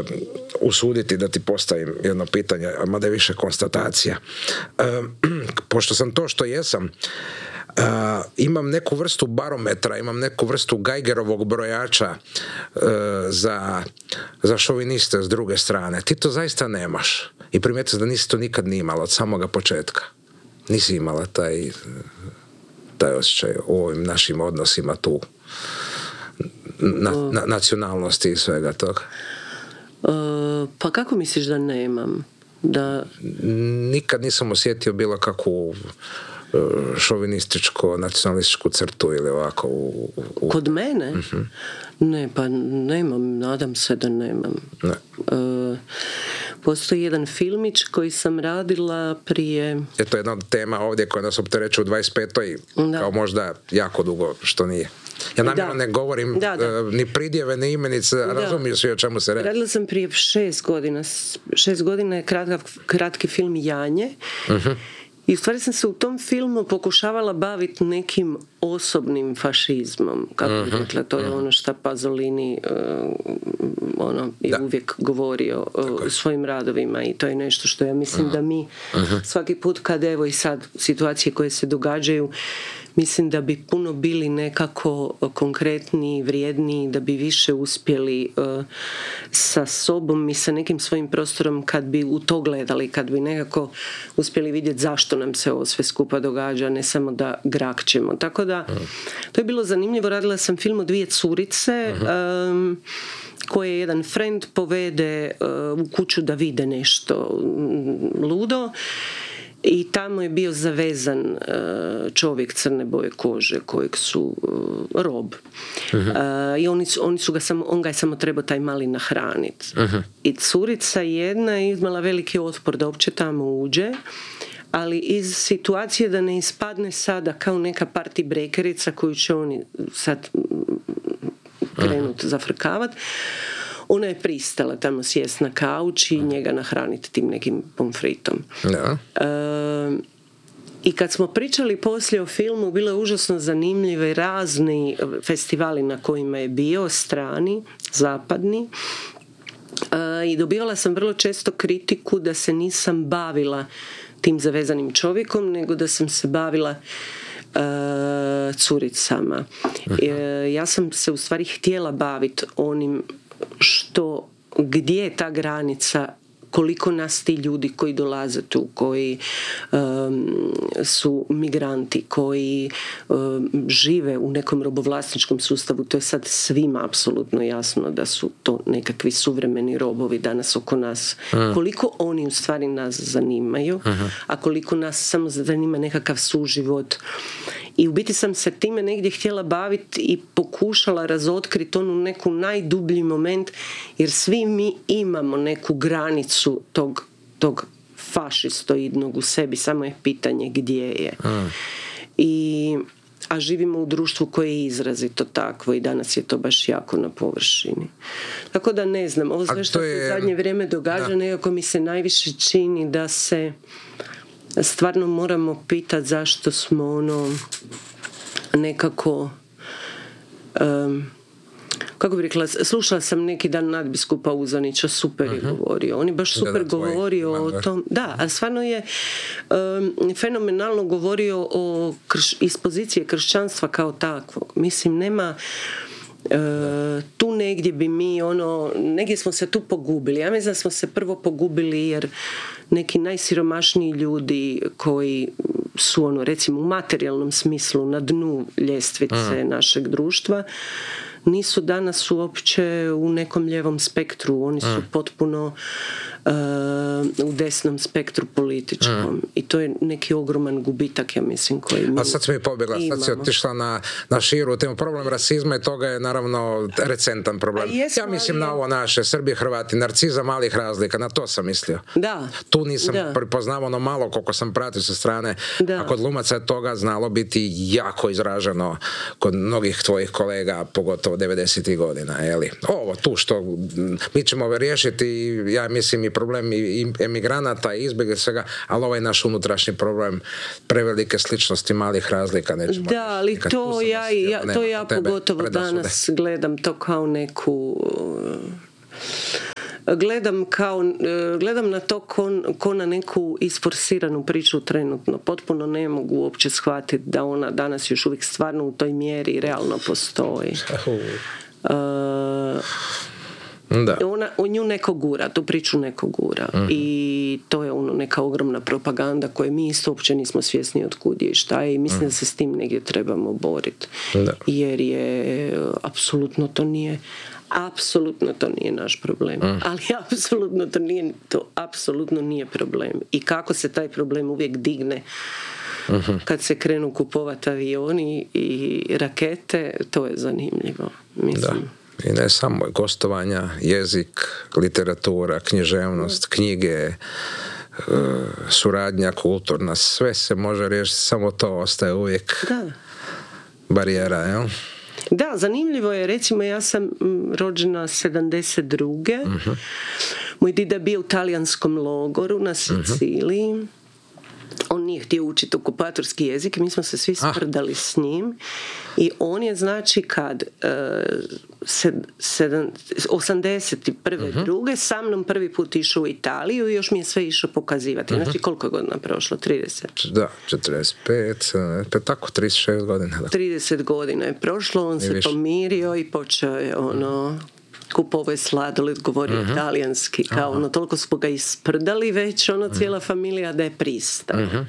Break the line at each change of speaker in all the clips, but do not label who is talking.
usuditi da ti postavim jedno pitanje, mada je više konstatacija. Pošto sam to što jesam, imam neku vrstu barometra, imam neku vrstu Geigerovog brojača za šoviniste s druge strane. Ti to zaista nemaš. I primijetio da nisi to nikad ni imala od samoga početka. Nisi imala taj osjećaj u ovim našim odnosima tu. Nacionalnosti i svega toga.
Pa kako misliš da nemam?
Nikad nisam osjetio bilo kakvu šovinističko, nacionalističku crtu ili ovako
Kod mene? Uh-huh. Ne, pa nemam, nadam se da nemam.
Ne.
Postoji jedan filmić koji sam radila prije...
To je jedna od tema ovdje koja nas opterećuje u 25. kao možda jako dugo, što nije. Ja namjerno ne govorim ni pridjeve, ni imenice, razumiju svi o čemu se radi.
Radila sam prije 6 godina. 6 godina je kratki film Janje. Uh-huh. I u stvari sam se u tom filmu pokušavala baviti nekim osobnim fašizmom. Kako bih rekla, to je ono što Pasolini je uvijek govorio u svojim radovima i to je nešto što ja mislim da mi svaki put kad evo i sad situacije koje se događaju, mislim da bi puno bili nekako konkretniji, vrijedniji, da bi više uspjeli sa sobom i sa nekim svojim prostorom kad bi u to gledali, kad bi nekako uspjeli vidjeti zašto nam se ovo sve skupa događa, ne samo da grakćemo. Tako da, to je bilo zanimljivo. Radila sam film o 2 curice koje jedan friend povede u kuću da vide nešto ludo. I tamo je bio zavezan čovjek crne boje kože kojeg su rob. I on ga je samo trebao taj mali nahraniti. I curica jedna je imala veliki otpor da uopće tamo uđe, ali iz situacije da ne ispadne sada kao neka party breakerica koju će oni sad krenuti zafrkavati, ona je pristala tamo sjest na kauč i njega nahraniti tim nekim pomfritom. I kad smo pričali poslije o filmu, bilo je užasno zanimljive razni festivali na kojima je bio, strani, zapadni. I dobivala sam vrlo često kritiku da se nisam bavila tim zavezanim čovjekom, nego da sam se bavila curicama. Ja sam se u stvari htjela baviti onim gdje je ta granica, koliko nas ti ljudi koji dolaze tu, koji su migranti, koji žive u nekom robovlasničkom sustavu, to je sad svima apsolutno jasno da su to nekakvi suvremeni robovi danas oko nas. Koliko oni u stvari nas zanimaju, a koliko nas samo zanima nekakav suživot. I u biti sam se time negdje htjela baviti i pokušala razotkriti onu neku najdublji moment, jer svi mi imamo neku granicu tog fašistoidnog u sebi, samo je pitanje gdje je. A živimo u društvu koje je izrazito takvo i danas je to baš jako na površini. Tako da ne znam, ovo sve što se u zadnje vrijeme događa, nekako mi se najviše čini da se stvarno moramo pitati zašto smo nekako kako bih rekla, slušala sam neki dan nadbiskupa Uzanića, super je govorio. On je baš super govorio o tom. Da, a stvarno je fenomenalno govorio iz pozicije kršćanstva kao takvog. Mislim, nema tu negdje bi mi negdje smo se tu pogubili. Ja mislim da smo se prvo pogubili jer neki najsiromašniji ljudi koji su recimo u materijalnom smislu na dnu ljestvice našeg društva nisu danas uopće u nekom lijevom spektru, oni su potpuno u desnom spektru političkom i to je neki ogroman gubitak, ja mislim, koji mi imamo.
A sad si mi pobjegla, sad si otišla na širu temu. Problem rasizma i toga je naravno recentan problem. Ja mislim na ovo naše, Srbi, Hrvati, narciza malih razlika, na to sam mislio.
Da.
Tu nisam prepoznao ono malo koliko sam pratio sa strane, a kod glumaca je toga znalo biti jako izraženo kod mnogih tvojih kolega, pogotovo 90. godina. Ovo tu što mi ćemo riješiti, ja mislim i problem i emigranata i izbjega svega, ali ovaj naš unutrašnji problem prevelike sličnosti malih razlika nećemo.
Da, ali to ja pogotovo danas gledam to kao neku gledam na to ko na neku isforsiranu priču trenutno. Potpuno ne mogu uopće shvatiti da ona danas još uvijek stvarno u toj mjeri realno postoji.
Da.
U nju neko gura, tu priču neko gura. I to je neka ogromna propaganda koju mi isto uopće nismo svjesni od kud je i šta je i mislim da se s tim negdje trebamo boriti. Jer je apsolutno to nije naš problem. Ali apsolutno nije problem. I kako se taj problem uvijek digne kad se krenu kupovati avioni i rakete, to je zanimljivo. Mislim.
Da. I ne samo gostovanja, jezik, literatura, književnost, knjige, suradnja kulturna, sve se može riješiti, samo to ostaje uvijek barijera, jel?
Da, zanimljivo je, recimo ja sam rođena 72. Moj dida je bio u talijanskom logoru na Siciliji. On nije htio učiti okupatorski jezik, mi smo se svi sprdali s njim i on je znači kad 81. druge sa mnom prvi put išao u Italiju i još mi je sve išao pokazivati. Znači koliko je godina prošlo? 30?
Da, 45, tako 36 godina. Da.
30 godina je prošlo, on se pomirio i počeo je kupovao je sladoled, govorio italijanski, kao toliko smo ga isprdali već, cijela familija da je pristao.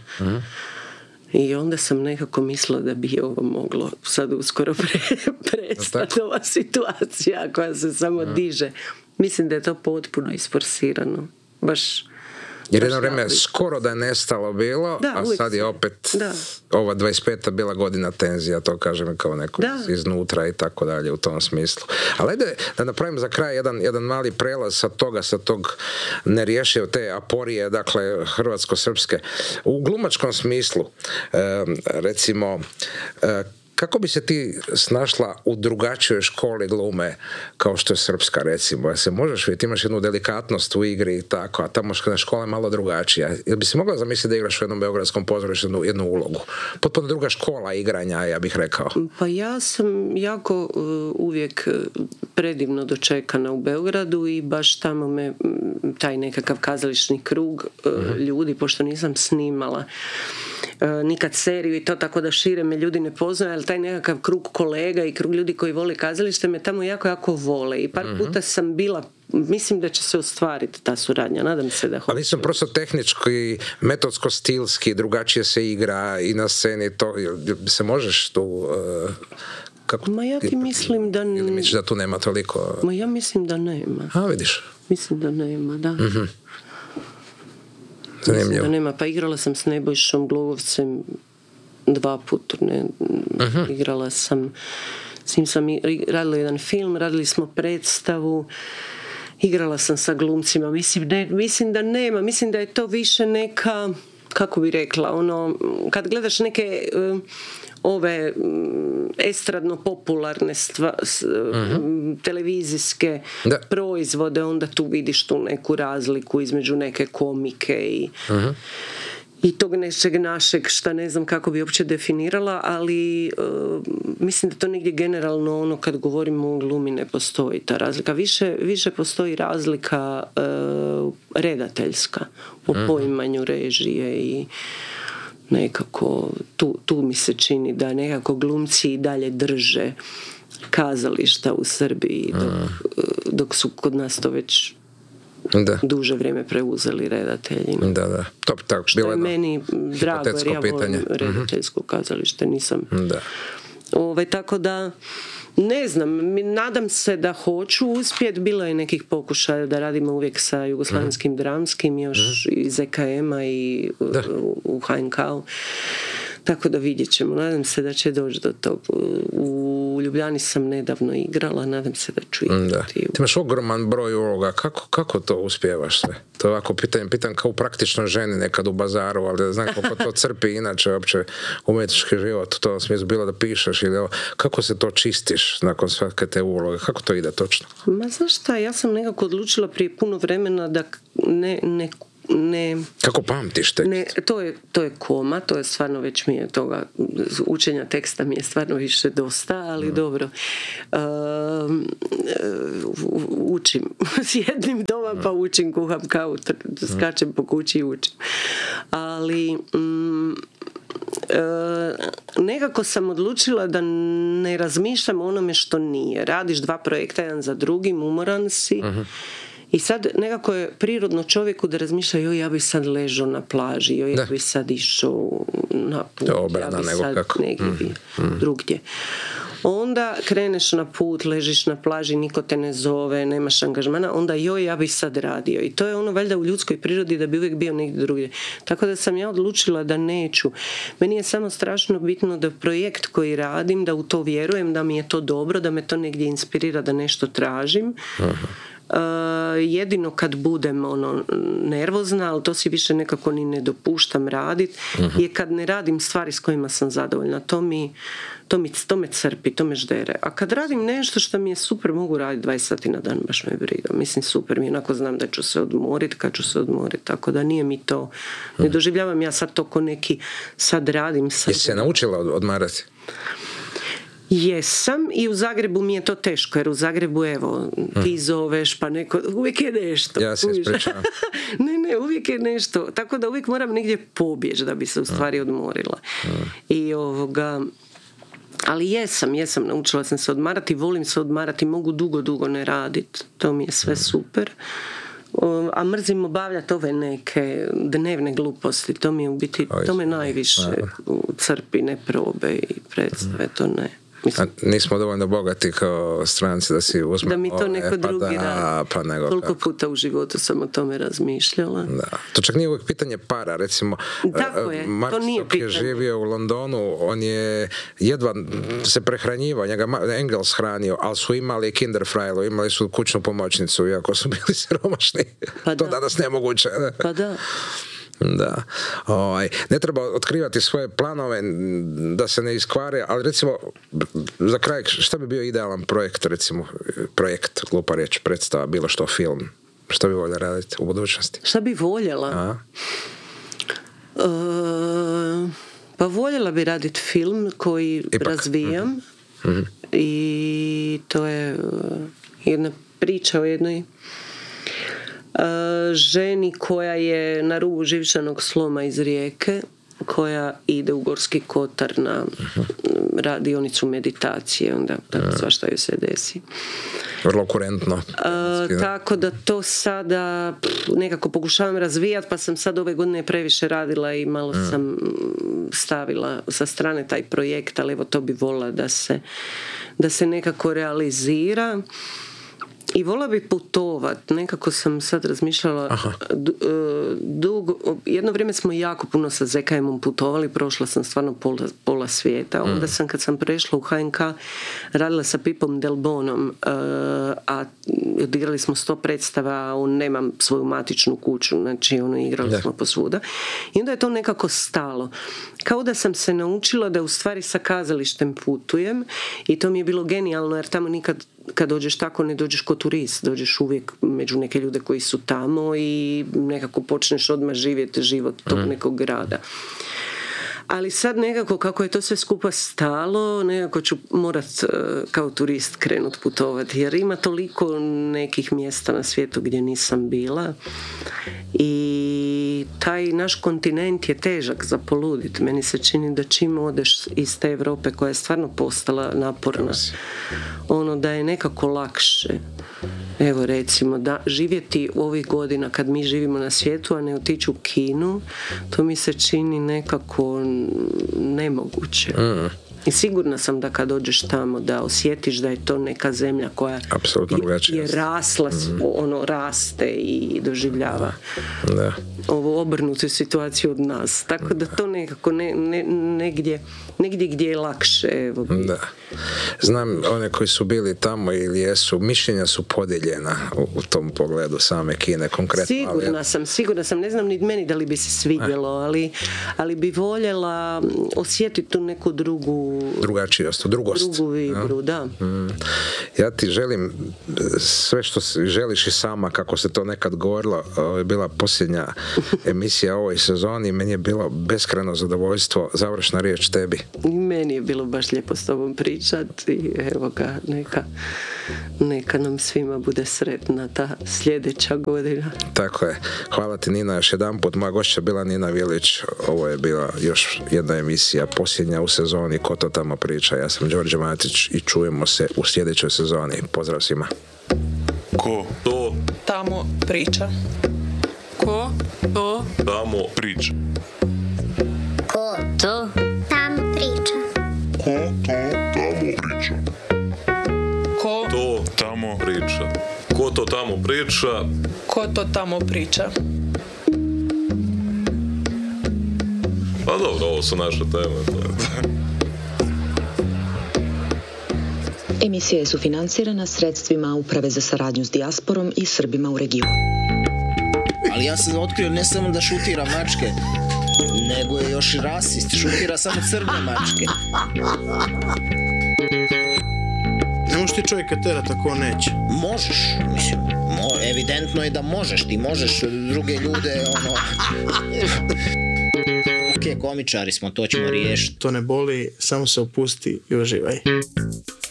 I onda sam nekako mislila da bi ovo moglo sad uskoro prestati ova situacija koja se samo diže. Mislim da je to potpuno isforsirano. Baš
jer jedno vrijeme skoro da je nestalo bilo, a sad je opet ova 25. bila godina tenzija, to kažem kao neko iznutra i tako dalje u tom smislu. Ali ajde da napravim za kraj jedan mali prelaz sa tog nerješive te aporije, dakle hrvatsko-srpske. U glumačkom smislu, recimo, kako bi se ti snašla u drugačijoj školi glume kao što je srpska, recimo? Ja se možeš vidjeti, imaš jednu delikatnost u igri i tako, a tamo škola je malo drugačija. Jel bi se mogla zamisliti da igraš u jednom beogradskom pozorištu jednu ulogu? Potpuno druga škola igranja, ja bih rekao.
Pa ja sam jako uvijek predivno dočekana u Beogradu i baš tamo me taj nekakav kazališni krug ljudi, pošto nisam snimala nikad seriju i to, tako da šire me ljudi ne poznaju, ali taj nekakav krug kolega i krug ljudi koji vole kazalište me tamo jako vole i par puta sam bila, mislim da će se ostvariti ta suradnja, nadam se da hoće.
Ali nisam prosto tehnički, metodsko-stilski, drugačije se igra i na sceni, to se možeš tu...
Ma ja ti mislim da...
Ili misliš da tu nema toliko...
Ma ja mislim da nema.
A, vidiš.
Mislim da nema, da.
Zanimljivo.
Mislim da nema. Pa igrala sam s Nebojšom Glogovcem 2 puta. Igrala sam... S njim sam radila jedan film, radili smo predstavu, igrala sam sa glumcima. Mislim da nema. Mislim da je to više neka... Kako bi rekla, kad gledaš neke ove estradno-popularne televizijske proizvode, onda tu vidiš tu neku razliku između neke komike i tog nečeg našeg, šta ne znam kako bi uopće definirala, ali mislim da to negdje generalno kad govorimo o glumi ne postoji ta razlika. Više postoji razlika redateljska u poimanju režije i nekako tu mi se čini da nekako glumci i dalje drže kazališta u Srbiji dok su kod nas to već duže vrijeme preuzeli redatelji.
Da.
Što je meni drago jer ja volim redateljsko kazalište, nisam. Tako da ne znam, nadam se da hoću uspjeti. Bilo je nekih pokušaja da radimo uvijek sa jugoslavenskim dramskim još iz EKM-a i u HNK-u. Tako da vidjet ćemo. Nadam se da će doći do tog. U Ljubljani sam nedavno igrala, nadam se da ću igrati.
Ti imaš ogroman broj uloga. Kako to uspijevaš sve? To je ovako pitam kao u praktičnoj ženi nekad u bazaru, ali da znam kako to crpi inače uopće umjetnički život. U tom smislu bilo da pišeš ili ovo. Kako se to čistiš nakon svake te uloge? Kako to ide točno?
Ma znaš šta, ja sam nekako odlučila prije puno vremena da
Kako pamtiš tekst?
Ne, to je koma, to je stvarno već mi je toga, učenja teksta mi je stvarno više dosta, ali dobro. Učim. Sjednim doma pa učim, kuham kavu, skačem po kući i učim. Ali nekako sam odlučila da ne razmišljam o onome što nije. Radiš 2 projekta, jedan za drugim, umoran si. I sad nekako je prirodno čovjeku da razmišlja, joj, ja bi sad ležao na plaži, joj, ja bi sad išao na put, ja bi sad negdje drugdje. Onda kreneš na put, ležiš na plaži, niko te ne zove, nemaš angažmana, onda joj, ja bi sad radio. I to je ono valjda u ljudskoj prirodi da bi uvijek bio negdje drugdje. Tako da sam ja odlučila da neću. Meni je samo strašno bitno da projekt koji radim, da u to vjerujem, da mi je to dobro, da me to negdje inspirira, da nešto tražim. Jedino kad budem nervozna, ali to si više nekako ni ne dopuštam radit, je kad ne radim stvari s kojima sam zadovoljna. To me crpi, to me ždere. A kad radim nešto što mi je super, mogu raditi 20 sati na dan, baš me briga. Mislim, super mi, onako znam da ću se odmoriti kad ću se odmoriti, tako da nije mi to, ne doživljavam ja sad to ko neki sad radim.
Jesi se naučila odmarati?
Jesam, i u Zagrebu mi je to teško, jer u Zagrebu, evo, ti zoveš, pa neko, uvijek je nešto.
Ja se ispričavam.
ne, uvijek je nešto. Tako da uvijek moram negdje pobjeći da bi se u stvari odmorila. I ali jesam, naučila sam se odmarati, volim se odmarati, mogu dugo ne raditi. To mi je sve super. A mrzim obavljati ove neke dnevne gluposti. To mi je u biti, to me najviše crpi, ne probe i predstave, to ne.
A nismo dovoljno bogati kao stranci da si uzmemo
da mi to neko drugi radi. Koliko puta u životu sam o tome razmišljala.
Da. To čak nije uvijek pitanje para. Recimo, Mark Stock je živio u Londonu, on je jedva se prehranjivao, njega Engels hranio, ali su imali Kinderfrajlu, imali su kućnu pomoćnicu, iako su bili siromašni. To danas nemoguće.
Pa da.
Da. Ne treba otkrivati svoje planove da se ne iskvare, ali recimo za kraj, šta bi bio idealan projekt, recimo projekt, glupa riječ, predstava, bilo što, film, što bi voljela raditi u budućnosti?
Šta bi voljela? Pa voljela bi raditi film koji razvijam. I to je jedna priča o jednoj ženi koja je na rubu živčanog sloma iz Rijeke, koja ide u Gorski Kotar na radionicu meditacije, onda svašta joj se desi.
Vrlo kurentno.
Tako da to sada nekako pokušavam razvijati, pa sam sad ove godine previše radila i malo sam stavila sa strane taj projekt, ali evo to bi volila da se nekako realizira. I volila bi putovat, nekako sam sad razmišljala dugo, jedno vrijeme smo jako puno sa ZKM-om putovali, prošla sam stvarno pola svijeta, onda sam kad sam prešla u HNK radila sa Pipom Delbonom, a odigrali smo 100 predstava, on nemam svoju matičnu kuću, znači igrali smo posvuda i onda je to nekako stalo. Kao da sam se naučila da u stvari sa kazalištem putujem i to mi je bilo genijalno jer tamo nikad kad dođeš tako ne dođeš ko turist, dođeš uvijek među neke ljude koji su tamo i nekako počneš odmah živjeti život tog nekog grada. Ali sad nekako kako je to sve skupa stalo, nekako ću morat kao turist krenut putovati jer ima toliko nekih mjesta na svijetu gdje nisam bila i taj naš kontinent je težak za poludit. Meni se čini da čim odeš iz te Europe koja je stvarno postala naporna, da je nekako lakše. Evo recimo da živjeti ovih godina kad mi živimo na svijetu, a ne otići u Kinu, to mi se čini nekako nemoguće. I sigurna sam da kad dođeš tamo da osjetiš da je to neka zemlja koja je rasla, raste i doživljava ovu obrnutu situaciju od nas. Tako da to nekako negdje gdje je lakše. Evo.
Da. Znam one koji su bili tamo ili jesu, mišljenja su podijeljena u tom pogledu same Kine konkretno.
Sigurna sam, ne znam ni meni da li bi se svidjelo, ali bi voljela osjetiti tu neku drugu
drugačijost, drugost.
Drugu vibru, da.
Ja ti želim sve što želiš i sama, kako se to nekad govorilo. Ovo je bila posljednja emisija ovoj sezoni i meni je bilo beskrajno zadovoljstvo. Završna riječ tebi.
I meni je bilo baš lijepo s tobom pričati i evo ga, neka nam svima bude sretna ta sljedeća godina.
Tako je. Hvala ti, Nina, još jedan put. Moja gošća bila Nina Vilić. Ovo je bila još jedna emisija, posljednja u sezoni Ko to tamo priča. Ja sam Đorđe Matić i čujemo se u sljedećoj sezoni. Pozdrav svima.
Ko to
tamo priča.
Ko to tamo priča.
Ko to tamo priča.
Ko to tamo priča. Ko to tamo priča.
Ko to tamo priča.
Pa dobro, ovo su naše teme.
Emisija je sufinancirana sredstvima Uprave za saradnju s dijasporom i Srbima u regionu.
Ali ja sam otkrio ne samo da šutira mačke, nego je još i rasist. Šutira samo crne mačke.
Ne možeš ti čovjeka terati ako on neće.
Možeš, mislim, evidentno je da možeš. Ti možeš druge ljude, Ok, komičari smo, to ćemo riješiti.
To ne boli, samo se opusti i uživaj.